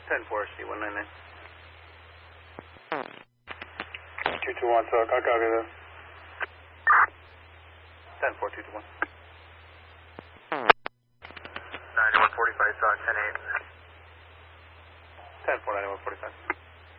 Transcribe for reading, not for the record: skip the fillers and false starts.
10-4, HD199. 221, so I copy this. 10-4, 221. 9145, 10-8. 10-4, 9145.